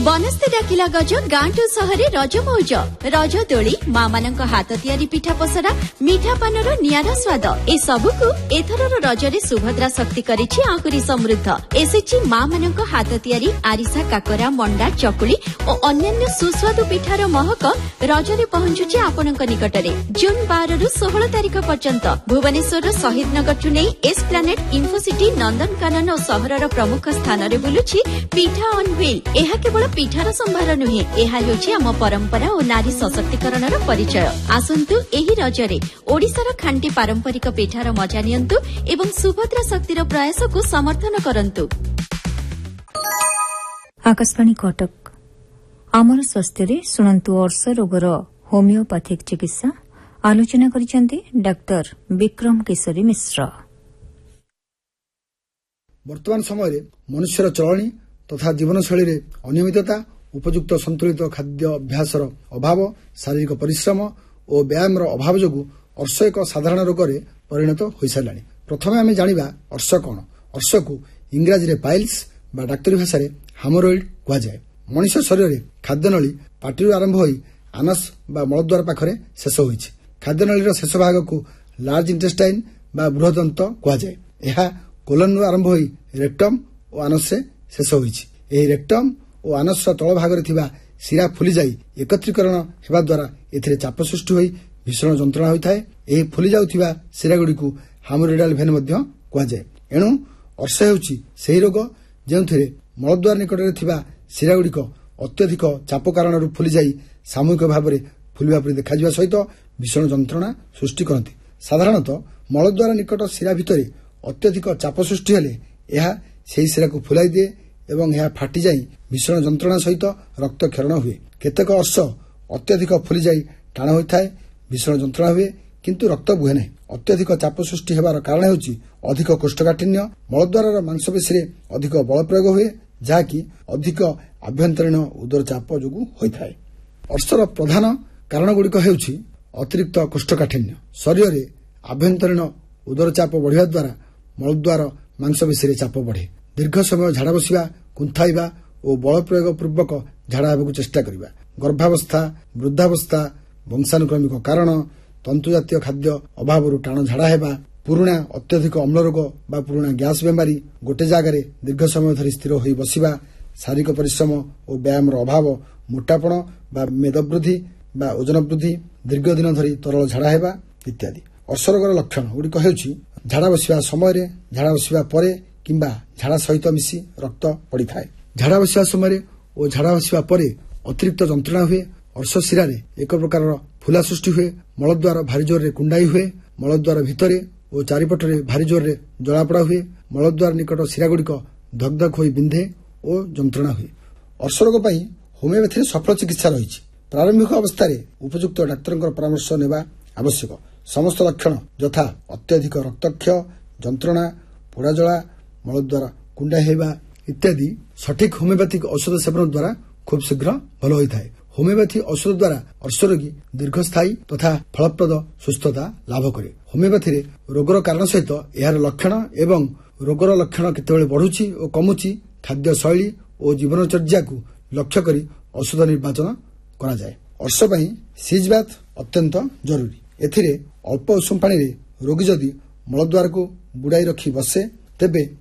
बनस्ते डाकिला गज गांटू सहरे रज मौज रज दोली माँ मान हाथ तियारी पिठा पसरा मिठा पानर नियारा स्वाद ए सबुकु एथरर रजरे सुभद्रा शक्ति करिछि आकुरी समृद्ध एसएचजी माँ मान हाथ तियारी आरिसा काकरा मंडा चकुली और अन्यान्य सुस्वादु पिठार महक रजरे पहुंचुछि आपनक निकटरे। जून 12 रु 16 तारिख पर्यंत भुवनेश्वर शहीद नगर नै एस प्लानेट इन्फोसिटी नंदनकानन और सहरर प्रमुख स्थान रे बुलुछि पिठा ऑन व्हील। एहा केवल पिठार संभार नुहे, एहा हेउछि आम परंपरा और नारी सशक्तिकरणर परिचय। आसंतु एही रजरे ओडिशार खांटी पारंपरिक पिठार मजा नियंतु एवं सुभद्रा शक्तिर प्रयास को समर्थन करंतु। आकाशवाणी कटक आमर स्वास्थ्य शुणु अर्श रोगर होमिओपैथिक चिकित्सा आलोचना करिसेंती डाक्टर विक्रम केशरी मिश्र। वर्तमान समय मनुष्यर चलनी तथा जीवनशैली रे अनियमितता, उपयुक्त संतुलित खाद्य अभ्यासर अभाव, शारीरिक परिश्रम और व्यायाम अभाव जोगु अर्श एक साधारण रोग रे परिणत हो सारा। प्रथमे आम जानिबा अर्श कौन। अर्श को इंग्राजी रे पाइल्स बा डाक्तरी भाषा रे हामोरॉइड कहा जाए। मनुष्य शरीर रे खाद्यनली पाटी आरंभ होई आनस बा मलद्वार पाखरे शेष होईछि। खाद्यनली शेष भाग को लार्ज इंटेस्टाइन बा बृहदंत कहा जाए। यह कोलन रु आरंभ होई रेक्टम और आनस से शेष होईछि। एही रेक्टम और आनस तल भाग रे थिबा शिरा फुली जाई एकत्रीकरण हेबा द्वारा एथिरे चाप सृष्टि होई भीषण जंत्रणा होइथाय। एही फुली जाउथिबा शिरा गुडी को हामोरॉइडल भेन मध्य कहा जाए। एणु अर्श हेउछि सेही रोग जेउथिरे मलद्वार निकटरे थिबा शिरा गुडी अत्यधिक चाप कारण फुली जाई सामूहिक भाव में फुलवा परि देखा सहित भीषण जंत्रणा सृष्टि करती। साधारणतः मलद्वार निकट शिरा भितर अत्यधिक चाप सृष्टि हेले यह से शिरा को फुलाई दिए एवं यह फाटी जाई भीषण जंत्रणा सहित रक्त क्षरण हुए। केतेक अर्श अत्यधिक फुली जाई टाण होता है, भीषण जंत्रणा हुए किंतु रक्त बुहे नहीं। अत्यधिक चाप सृष्टि हेबार कारण हेउछि अधिक कोष्ठकाठिन्य, मलद्वार मांसपेशी रे अधिक बल प्रयोग हुए जहाँकि अधिक आभ्यंतरीण उदर चाप जोगु होइथाय। अर्शर प्रधान कारण गुड़िक हेउछि अतिरिक्त कोष्ठकाठिन्य, शरीर रे आभ्यंतरीण उदर चाप बढ़िया द्वारा मलद्वार मांसपेशी रे चाप बढ़े। दीर्घ समय झाड़ा बसिबा, कुंथाइबा और बल प्रयोग पूर्वक झाड़ा हेबाकु चेष्टा करिबा, गर्भावस्था, वृद्धावस्था, वंशानुक्रमिक कारण, तंतु जातीय खाद्य अभाव टाण झाड़ा हेबा, पुरुणा अत्यधिक अम्ल रोग बा पुरुणा गैस बेमारी, गोटे जगार दीर्घ समय धरी स्थिर होई बसिबा, शारीरिक परिश्रम और व्यायाम अभाव, मोटापण बा मेदवृद्धि बा ओजन वृद्धि, दीर्घ दिन धरी तरल झाड़ा हेबा इत्यादि। अर्श रोगर लक्षण गुड़िक हेउछि झाड़ा बसिबा समय, झाड़ा बसिबा परे किंबा झाड़ा सहित मिसी रक्त पड़ी थाए। झाड़ा बसिबा समय और झाड़ा बसिबा परे अतिरिक्त जंत्रणा हुए। अर्श शिरा रे एक प्रकार फुला सृष्टि हुए। मलद्वार भारी जोर रे कुंडाई हुए। मलद्वार भितरे और चारिपटरे भारी जोर रे जलापड़ा हुए। मलद्वार निकट शिरा गुड़िक धक धक होई बिंधे और जंत्रणा हुए। अर्श रोग पई होमिओपैथी सफल चिकित्सा रही। प्रारंभिक अवस्था उपयुक्त डाक्तर परामर्श नेबा आवश्यक। समस्त लक्षण यथा अत्यधिक रक्तक्षय, जंत्रणा, पोड़ाजला, मलद्वार कुंडा हेबा इत्यादि सठिक होमिओपैथिक औषध सेवन द्वारा खूब शीघ्र भल होता है। होमिओपैथी औषध द्वारा अर्श रोगी दीर्घस्थायी तथा फलप्रद सुस्थता लाभ करे। होमिओपैथी रोगर कारण सहित यार लक्षण एवं रोगर लक्षण केतेबेले बढ़ुची और कमुची, खाद्य शैली और जीवनचर्या को लक्ष्य करी औषध निर्वाचन करा जाए। अर्श पई सीज बाथ अत्यंत जरूरी। एथिरे अल्प उषुम पानी रे रोगी जदि मलद्वार को बुड़ाई रखी बसे तेबे